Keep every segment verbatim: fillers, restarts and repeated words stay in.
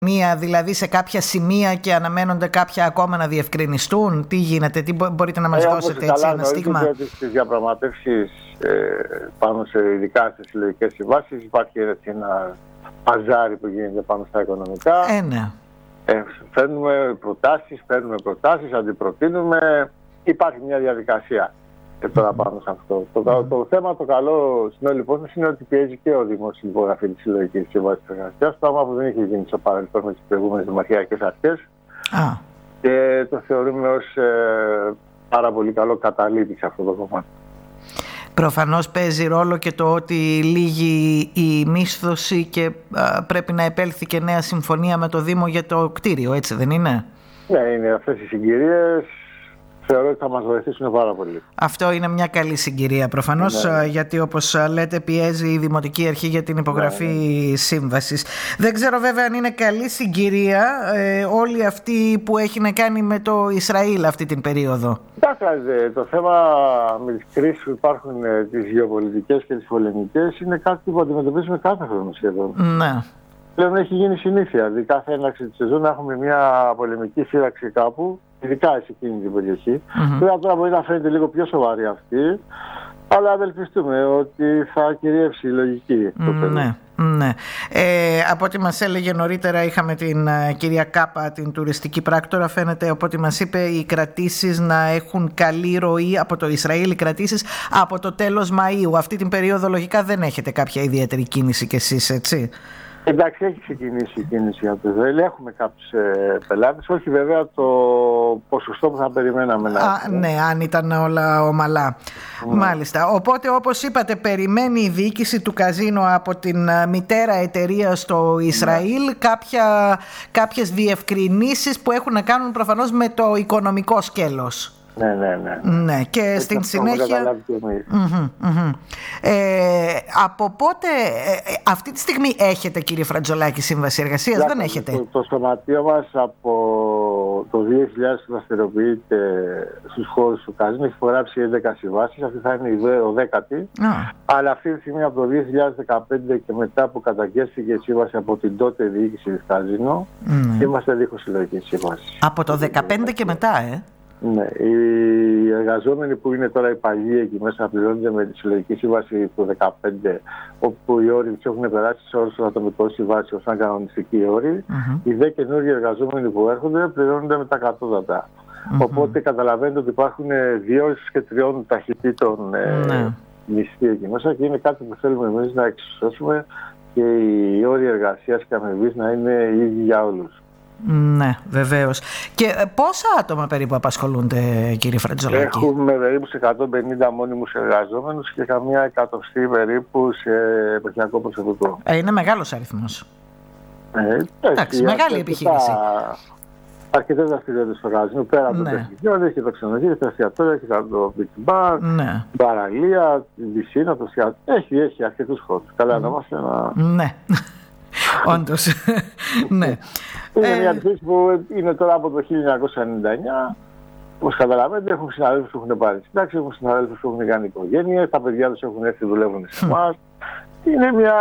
Μία, δηλαδή σε κάποια σημεία και αναμένονται κάποια ακόμα να διευκρινιστούν. Τι γίνεται, τι μπορείτε να μας ε, δώσετε έτσι ένα στίγμα? Ότι στις διαπραγματεύσεις ε, πάνω σε ειδικά στις συλλογικές συμβάσεις υπάρχει έτσι ένα παζάρι που γίνεται πάνω στα οικονομικά. Ε, ναι. ε, φέρνουμε προτάσεις, παίρνουμε προτάσεις, αντιπροτείνουμε. Υπάρχει μια διαδικασία και τώρα πάνω σε αυτό. Το, mm. το θέμα, το καλό στην όλη υπόθεση είναι ότι πιέζει και ο Δήμος στην υπογραφή της συλλογικής συμβάσης εργασίας, πράγμα που δεν είχε γίνει στο παρελθόν με τις προηγούμενες δημαρχιακές αρχές. Ah. Και το θεωρούμε ως ε, πάρα πολύ καλό καταλήτη σε αυτό το κομμάτι. Προφανώς παίζει ρόλο και το ότι λύγει η μίσθωση και α, πρέπει να επέλθει και νέα συμφωνία με το Δήμο για το κτίριο, έτσι δεν είναι? Ναι, είναι αυτές οι συγκυρίες. Θεωρώ ότι θα μας βοηθήσουν πάρα πολύ. Αυτό είναι μια καλή συγκυρία προφανώς, ναι. γιατί όπως λέτε πιέζει η Δημοτική Αρχή για την υπογραφή ναι, ναι. σύμβασης. Δεν ξέρω βέβαια αν είναι καλή συγκυρία ε, όλη αυτή που έχει να κάνει με το Ισραήλ αυτή την περίοδο. Κοιτάξτε, το θέμα με τις κρίσεις που υπάρχουν, ε, τις γεωπολιτικές και τις πολεμικές, είναι κάτι που αντιμετωπίζουμε κάθε χρόνο σχεδόν. Ναι. Πλέον έχει γίνει συνήθεια. Δηλαδή, κάθε έναρξη τη σεζόν έχουμε μια πολεμική σύραξη κάπου, ειδικά σε εκείνη την περιοχή. Mm-hmm. Βέβαια, τώρα μπορεί να φαίνεται λίγο πιο σοβαρή αυτή, αλλά ευελπιστούμε ότι θα κυριεύσει η λογική. Mm, ναι, ναι. Ε, από ό,τι μας έλεγε νωρίτερα, είχαμε την uh, κυρία Κάπα, την τουριστική πράκτορα. Φαίνεται, από ό,τι μας είπε, οι κρατήσεις να έχουν καλή ροή από το Ισραήλ, οι κρατήσεις από το τέλος Μαΐου. Αυτή την περίοδο λογικά δεν έχετε κάποια ιδιαίτερη κίνηση κι εσείς, έτσι? Εντάξει, έχει ξεκινήσει η κίνηση από το Ισραήλ. Έχουμε κάποιους ε, πελάτες, όχι βέβαια το ποσοστό που θα περιμέναμε να Α, ναι, αν ήταν όλα ομαλά. Mm. Μάλιστα. Οπότε, όπως είπατε, περιμένει η διοίκηση του καζίνο από την μητέρα εταιρεία στο Ισραήλ mm. κάποια, κάποιες διευκρινήσεις που έχουν να κάνουν προφανώς με το οικονομικό σκέλος. Ναι, ναι, ναι. ναι. Και έτσι στην συνέχεια. Mm-hmm, mm-hmm. Ε, από πότε, ε, αυτή τη στιγμή έχετε, κύριε Φραντζολάκη, σύμβαση εργασίας? Δεν έχετε? Το, το σωματείο μας από το δύο χιλιάδες που δραστηριοποιείται στους χώρους του καζίνου έχει υπογράψει έντεκα συμβάσεις. Αυτή θα είναι η δέκατη. Oh. Αλλά αυτή τη στιγμή από το δύο χιλιάδες δεκαπέντε και μετά που καταγγέλθηκε η σύμβαση από την τότε διοίκηση της καζίνο, mm. είμαστε δίχως συλλογική σύμβαση. Από το δεκαπέντε και μετά, ε? Ναι, οι εργαζόμενοι που είναι τώρα οι παλιοί εκεί μέσα πληρώνονται με τη συλλογική σύμβαση του δεκαπέντε, όπου οι όροι τους έχουν περάσει σε όρους του ατομικού συμβάσεων σαν κανονιστικοί όροι. Mm-hmm. Οι δε καινούργιοι εργαζόμενοι που έρχονται πληρώνονται με τα κατώτατα. Mm-hmm. Οπότε καταλαβαίνετε ότι υπάρχουν δύο και τριών ταχυτήτων mm-hmm. ε, μισθοί εκεί μέσα και είναι κάτι που θέλουμε εμείς να εξισώσουμε και οι όροι εργασίας και αμοιβής να είναι οι ίδιοι για όλους. Ναι, βεβαίως. Και πόσα άτομα περίπου απασχολούνται, κύριε Φραντζολάκη? Έχουμε περίπου σε εκατόν πενήντα μόνιμους εργαζόμενους και καμιά εκατοστή περίπου σε εποχιακό προσωπικό. Ε, είναι μεγάλος αριθμός. Ε, Εντάξει, μεγάλη επιχείρηση. Αρκετές δραστηριότητες στο καζίνο, πέρα από ναι. το τεχνικό, έχει το ξενοδοχείο, έχει το εστιατόριο, έχει το beach bar, ναι. την παραλία, την πισίνα, το εστιατόριο. Έχει, έχει αρκετούς χώρους. Καλά, να είμαστε ένα. Ναι. Όντως. Ναι. Είναι ε... μια επιχείρηση που είναι τώρα από το χίλια εννιακόσια ενενήντα εννιά. Όπως καταλαβαίνετε, έχουν συναδέλφους που έχουν πάρει συντάξει, έχουν συναδέλφους που έχουν κάνει οικογένειες, τα παιδιά τους έχουν έρθει δουλεύουν σε εμάς. Είναι μια,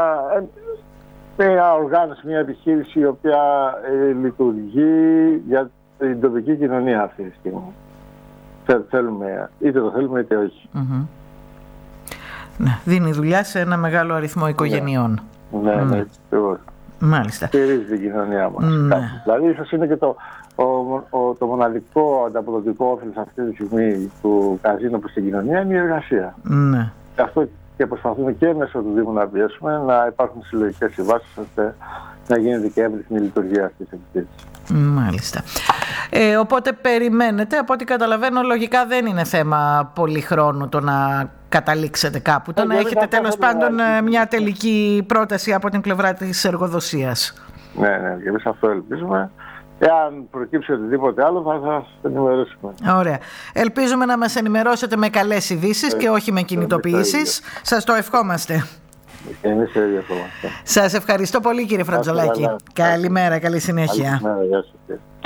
μια οργάνωση, μια επιχείρηση η οποία ε, λειτουργεί για την τοπική κοινωνία αυτή τη στιγμή. Θέλουμε, είτε το θέλουμε είτε όχι. Mm-hmm. Ναι, δίνει δουλειά σε ένα μεγάλο αριθμό οικογενειών. Ναι, ναι, ναι, ακριβώς. Μάλιστα. Στηρίζει την κοινωνία μας. Ναι. Δηλαδή, ίσως είναι και το, ο, ο, το μοναδικό ανταποδοτικό όφελος αυτή τη στιγμή του καζίνο προς την κοινωνία είναι η εργασία. Ναι. Και αυτό και προσπαθούμε και μέσω του Δήμου να πιέσουμε να υπάρχουν συλλογικές συμβάσεις ώστε να γίνεται και εύρυθμη λειτουργία αυτής της επιχείρησης. Μάλιστα. Ε, οπότε περιμένετε, από ό,τι καταλαβαίνω, λογικά δεν είναι θέμα πολύ χρόνου το να καταλήξετε κάπου, το ε, να έχετε τέλος πάντων να... μια τελική πρόταση από την πλευρά της εργοδοσίας. Ναι, ναι, και εμείς αυτό ελπίζουμε. Εάν προκύψει οτιδήποτε άλλο θα σας ενημερώσουμε. Ωραία. Ελπίζουμε να μας ενημερώσετε με καλές ειδήσεις ε, και όχι με κινητοποιήσεις. Σας το ευχόμαστε. Εμείς το ίδιο ευχόμαστε. Σας ευχαριστώ πολύ, κύριε Φραντζολάκη. Καλημέρα, καλή συνέχεια. Καλημέρα, γεια σας.